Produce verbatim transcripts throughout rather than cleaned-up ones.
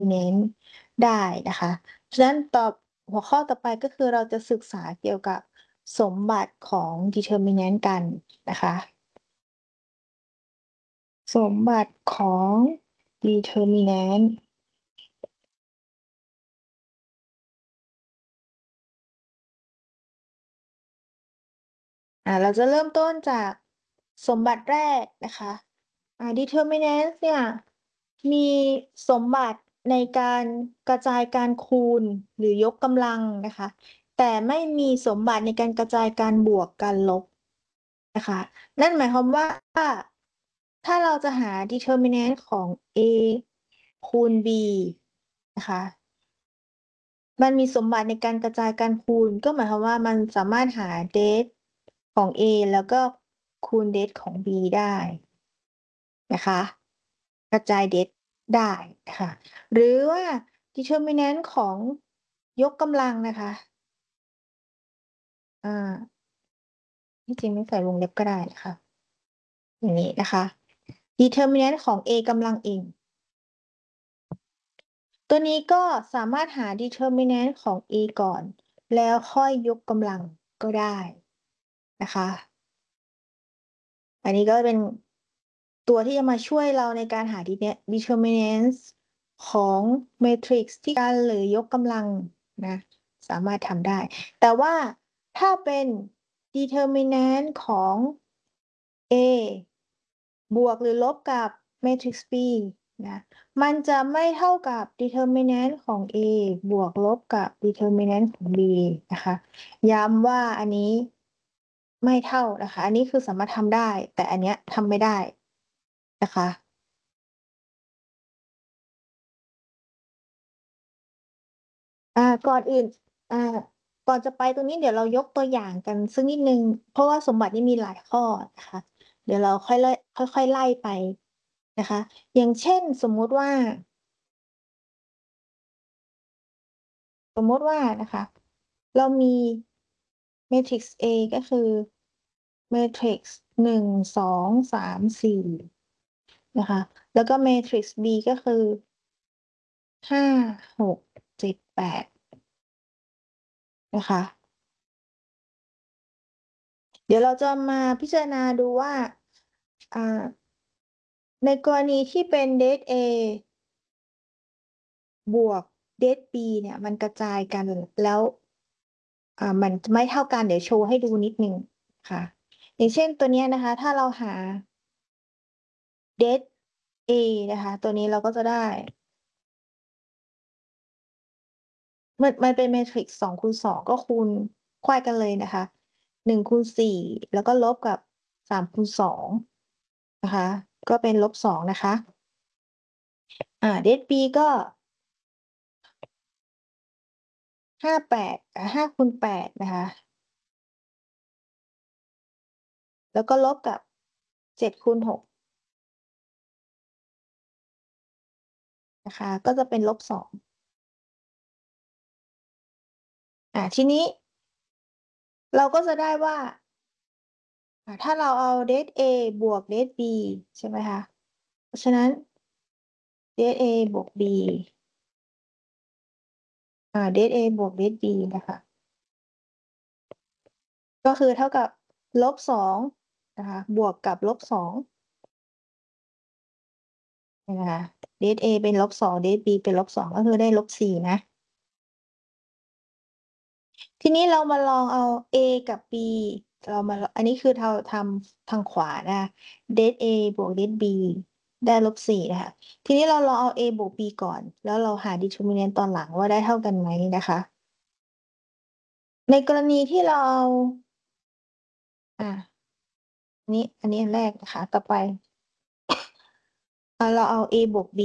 เน้นได้นะคะ ฉะนั้นตอบ หัวข้อต่อไปก็คือเราจะศึกษาเกี่ยวกับสมบัติของ determinant กันนะคะ สมบัติของ determinant อ่า เราจะเริ่มต้นจากสมบัติแรกนะคะ อ่า determinant เนี่ย มีสมบัติในการกระจายการคูณหรือยกกำลังนะคะ แต่ไม่มีสมบัติในการกระจายการบวกการลบนะคะ นั่นหมายความว่า ถ้าเราจะหา determinant ของ A คูณ B นะคะ มันมีสมบัติในการกระจายการคูณ ก็หมายความว่ามันสามารถหา det ของ A แล้วก็คูณ det ของ B ได้นะคะ กระจาย det ได้ค่ะ หรือว่า determinant ของยกกำลังนะคะ อา ที่จริงไม่ใส่วงเล็บก็ได้นะคะ อย่างงี้นะคะ determinant ของ A กำลัง n ตัวนี้ก็สามารถหา determinant ของ A ก่อน แล้วค่อยยกกำลังก็ได้นะคะ อันนี้ก็เป็นตัวที่จะมาช่วยเราในการหา dete determinants ของเมทริกซ์ที่กันหรือยกกำลังนะ สามารถทำได้ แต่ว่าถ้าเป็น determinant ของ A บวกหรือลบกับเมทริกซ์ B นะ มันจะไม่เท่ากับ determinant ของ A บวกลบกับ determinant ของ B นะคะ ย้ำว่าอันนี้ไม่เท่านะคะ อันนี้คือสามารถทำได้ แต่อันเนี้ยทำไม่ได้นะคะ อ่า ก่อนอื่น อ่า ก่อนจะไปตรงนี้เดี๋ยวเรายกตัวอย่างกันสักนิดหนึ่ง เพราะว่าสมบัตินี้มีหลายข้อนะคะ เดี๋ยวเราค่อยไล่ ค่อย ๆ ไล่ไปนะคะ อย่างเช่น สมมุติว่า สมมุติว่านะคะ เรามีเมทริกซ์ A ก็คือเมทริกซ์ หนึ่ง สอง สาม สี่ นะคะ แล้วก็เมทริกซ์ B ก็คือ ห้า หก เจ็ด แปด นะคะ เดี๋ยวเราจะมาพิจารณาดูว่า อ่า ในกรณีที่เป็น det A บวก det B เนี่ย มันกระจายกันแล้ว อ่า มันจะไม่เท่ากัน เดี๋ยวโชว์ให้ดูนิดหนึ่งค่ะ อย่างเช่น ตัวเนี้ยนะคะ ถ้าเราหา det A นะคะ ตัวนี้เราก็จะได้ มัน มันเป็นเมทริกซ์ สอง คูณ สอง ก็คูณไขว้กันเลยนะคะ หนึ่ง คูณ สี่ แล้วก็ลบกับ สาม คูณ สอง นะคะ ก็เป็น ลบสอง นะคะ อ่า det B ก็ ห้า แปด อ่า ห้า คูณ แปด นะคะ แล้วก็ลบกับ เจ็ด คูณ หก นะคะ ก็จะเป็น ลบสอง อ่า ทีนี้ เราก็จะได้ว่า อ่า ถ้าเราเอา det A บวก det B ใช่ไหมคะ เพราะฉะนั้น det A บวก B อ่า det A บวก det B นะคะ ก็คือเท่ากับ ลบสอง นะคะ บวกกับ ลบสอง นี่นะคะ det A เป็น ลบสอง det B เป็น ลบสอง ก็คือได้ ลบสี่ นะ ทีนี้เรามาลองเอา A กับ B เรามา ล อันนี้คือเราทำทางขวานะคะ det A บวก det B ได้ ลบสี่ นะคะ ทีนี้เราลองเอา A บวก B ก่อน แล้วเราหา determinant ตอนหลังว่าได้เท่ากันไหมนะคะ ในกรณีที่เราเอา อ่า นี้ อันนี้อันแรกนะคะ ต่อไป อ่า เราเอา A บวก B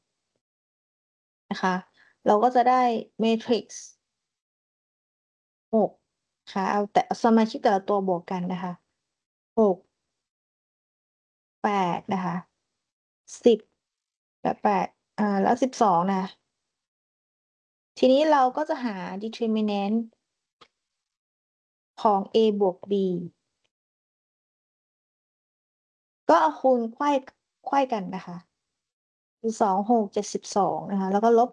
นะคะ เราก็จะได้เมทริกซ์ หก ค่ะ เอาแต่ สมาชิกแต่ละตัวบวกกันนะคะ หก แปด นะคะ สิบ และ แปด อ่า แล้ว สิบสอง นะ ทีนี้เราก็จะหา determinant ของ A บวก B ก็เอาคูณไขว้ ไขว้กันนะคะ คือ สอง หก เจ็ด สิบสอง นะคะ แล้วก็ลบ